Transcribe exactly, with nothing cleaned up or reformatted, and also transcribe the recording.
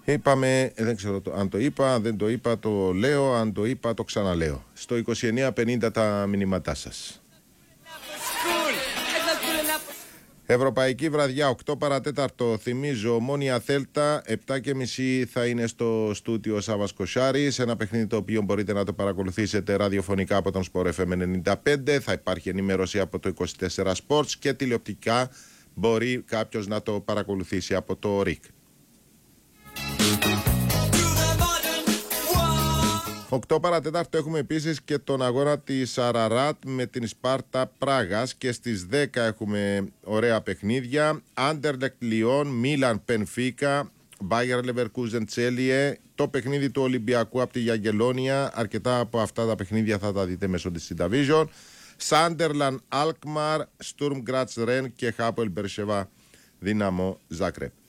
Είπαμε, δεν ξέρω το, αν το είπα, δεν το είπα, το λέω, αν το είπα, το ξαναλέω. Στο είκοσι εννιά πενήντα τα μηνύματά σας. Ευρωπαϊκή βραδιά, οκτώ παρατέταρτο, θυμίζω, Ομόνοια Θέλτα, επτά και μισή θα είναι στο στούτιο Σάββας Κοσάρης, ένα παιχνίδι το οποίο μπορείτε να το παρακολουθήσετε ραδιοφωνικά από τον Sport εφ εμ ενενήντα πέντε, θα υπάρχει ενημέρωση από το είκοσι τέσσερα Sports και τηλεοπτικά μπορεί κάποιος να το παρακολουθήσει από το ΡΙΚ. οκτώ παρατέταρτο έχουμε επίσης και τον αγώνα της Αραράτ με την Σπάρτα Πράγας και στις δέκα έχουμε ωραία παιχνίδια. Άντερλεκτ Λιόν, Μίλαν Πενφίκα, Μπάγερ Λεβερκούζεν Τσέλιε, το παιχνίδι του Ολυμπιακού από τη Γιαγκελόνια. Αρκετά από αυτά τα παιχνίδια θα τα δείτε μέσω της Συνταβίζων. Σάντερλαν Αλκμαρ, Στουρμ Γκράτς Ρεν και Χάπολ Μπερσεβά Δύναμο Ζάκρεπ.